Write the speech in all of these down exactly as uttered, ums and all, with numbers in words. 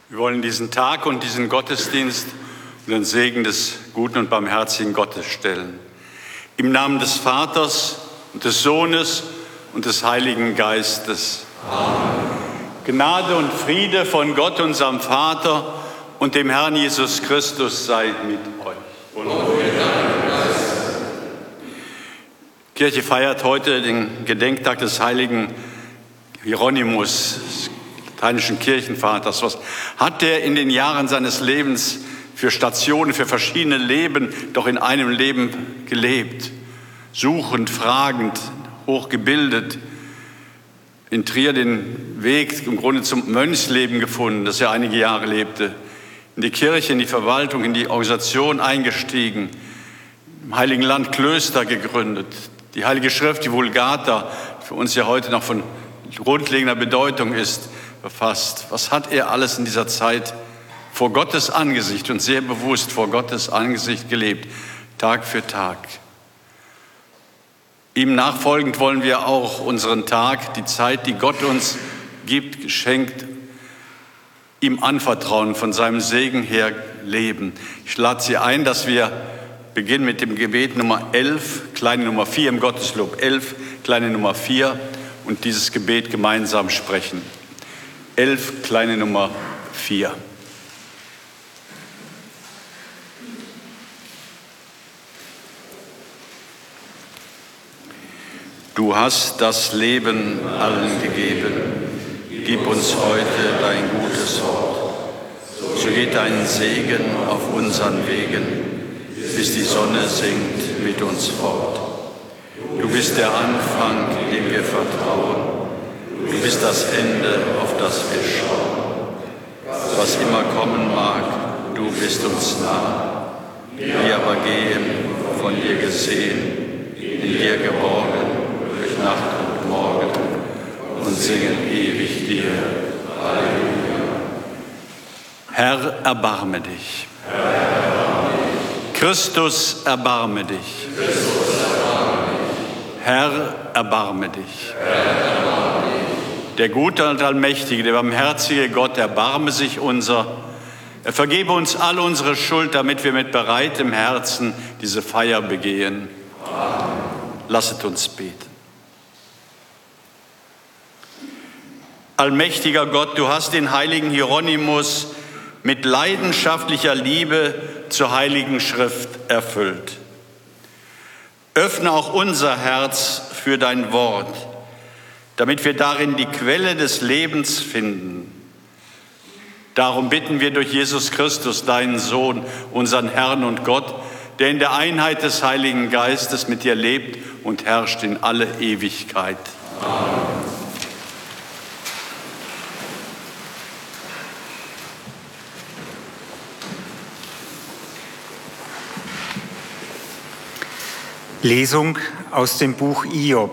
Wir wollen diesen Tag und diesen Gottesdienst und den Segen des guten und barmherzigen Gottes stellen. Im Namen des Vaters und des Sohnes und des Heiligen Geistes. Amen. Gnade und Friede von Gott, unserem Vater, und dem Herrn Jesus Christus sei mit euch. Und mit deinem Geist. Die Kirche feiert heute den Gedenktag des heiligen Hieronymus, des lateinischen Kirchenvaters. Was hat der in den Jahren seines Lebens für Stationen, für verschiedene Leben doch in einem Leben gelebt? Suchend, fragend, hochgebildet, in Trier den Weg im Grunde zum Mönchsleben gefunden, das er einige Jahre lebte, in die Kirche, in die Verwaltung, in die Organisation eingestiegen, im Heiligen Land Klöster gegründet, die Heilige Schrift, die Vulgata, für uns ja heute noch von grundlegender Bedeutung ist, verfasst. Was hat er alles in dieser Zeit vor Gottes Angesicht und sehr bewusst vor Gottes Angesicht gelebt, Tag für Tag? Ihm nachfolgend wollen wir auch unseren Tag, die Zeit, die Gott uns gibt, geschenkt, ihm anvertrauen, von seinem Segen her leben. Ich lade Sie ein, dass wir beginnen mit dem Gebet Nummer elf, kleine Nummer vier im Gotteslob elf, kleine Nummer vier und dieses Gebet gemeinsam sprechen. elf, kleine Nummer vier. Du hast das Leben allen gegeben. Gib uns heute dein gutes Wort. So geht dein Segen auf unseren Wegen, bis die Sonne sinkt mit uns fort. Du bist der Anfang, dem wir vertrauen. Du bist das Ende, auf das wir schauen. Was immer kommen mag, du bist uns nah. Wir aber gehen, von dir gesehen, in dir geborgen, durch Nacht und Morgen und singen ewig dir. Halleluja. Herr, erbarme dich. Herr, erbarme dich. Christus, erbarme dich. Christus, erbarme dich. Herr, erbarme dich. Herr, erbarme dich. Der gute und allmächtige, der barmherzige Gott, erbarme sich unser. Er vergebe uns all unsere Schuld, damit wir mit bereitem Herzen diese Feier begehen. Amen. Lasset uns beten. Allmächtiger Gott, du hast den heiligen Hieronymus mit leidenschaftlicher Liebe zur heiligen Schrift erfüllt. Öffne auch unser Herz für dein Wort, damit wir darin die Quelle des Lebens finden. Darum bitten wir durch Jesus Christus, deinen Sohn, unseren Herrn und Gott, der in der Einheit des Heiligen Geistes mit dir lebt und herrscht in alle Ewigkeit. Amen. Lesung aus dem Buch Hiob.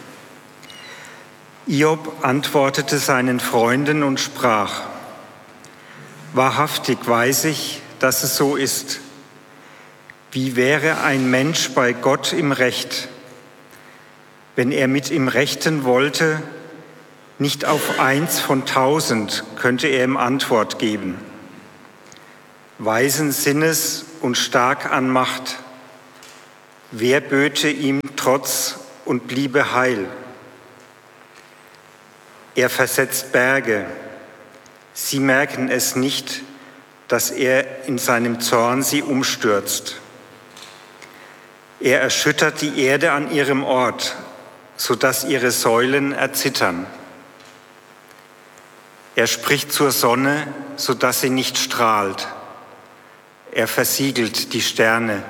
Hiob antwortete seinen Freunden und sprach: Wahrhaftig weiß ich, dass es so ist. Wie wäre ein Mensch bei Gott im Recht, wenn er mit ihm rechten wollte? Nicht auf eins von tausend könnte er ihm Antwort geben. Weisen Sinnes und stark an Macht, wer böte ihm Trotz und bliebe heil? Er versetzt Berge, sie merken es nicht, dass er in seinem Zorn sie umstürzt. Er erschüttert die Erde an ihrem Ort, sodass ihre Säulen erzittern. Er spricht zur Sonne, sodass sie nicht strahlt. Er versiegelt die Sterne.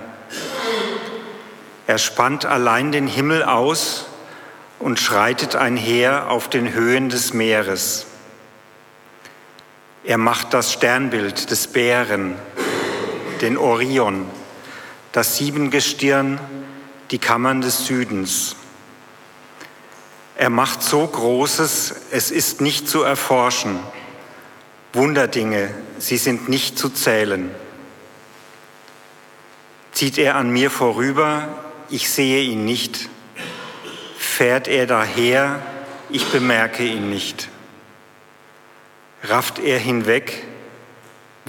Er spannt allein den Himmel aus und schreitet einher auf den Höhen des Meeres. Er macht das Sternbild des Bären, den Orion, das Siebengestirn, die Kammern des Südens. Er macht so Großes, es ist nicht zu erforschen. Wunderdinge, sie sind nicht zu zählen. Zieht er an mir vorüber, ich sehe ihn nicht. Fährt er daher, ich bemerke ihn nicht. Rafft er hinweg,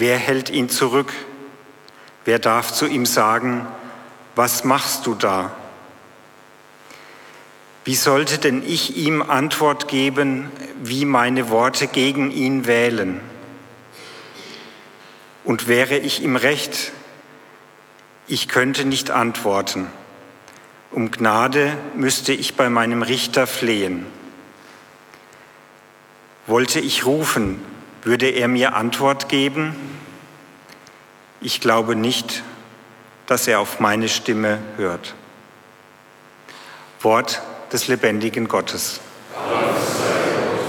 wer hält ihn zurück? Wer darf zu ihm sagen, was machst du da? Wie sollte denn ich ihm Antwort geben, wie meine Worte gegen ihn wählen? Und wäre ich ihm recht, ich könnte nicht antworten. Um Gnade müsste ich bei meinem Richter flehen. Wollte ich rufen, würde er mir Antwort geben? Ich glaube nicht, dass er auf meine Stimme hört. Wort des lebendigen Gottes.